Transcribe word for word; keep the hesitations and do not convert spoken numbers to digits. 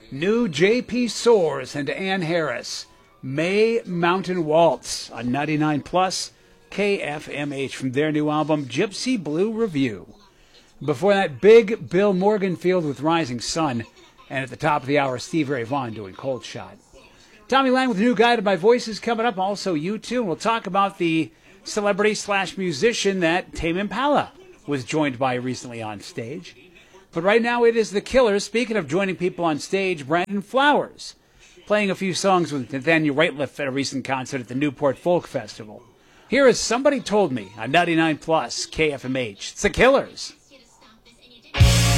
New J P Soars and Ann Harris. May Mountain Waltz on ninety-nine plus K F M H from their new album, Gypsy Blue Review. Before that, Big Bill Morganfield with Rising Sun. And at the top of the hour, Steve Ray Vaughan doing Cold Shot. Tommy Lang with a new Guided by Voices coming up. Also, you too. We'll talk about the celebrity slash musician that Tame Impala was joined by recently on stage. But right now, it is The Killers. Speaking of joining people on stage, Brandon Flowers playing a few songs with Nathaniel Rateliff at a recent concert at the Newport Folk Festival. Here is Somebody Told Me on ninety-nine plus K F M H. It's The Killers.